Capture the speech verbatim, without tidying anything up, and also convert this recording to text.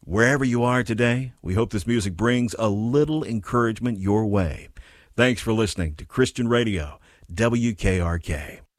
Wherever you are today, we hope this music brings a little encouragement your way. Thanks for listening to Christian Radio, W K R K.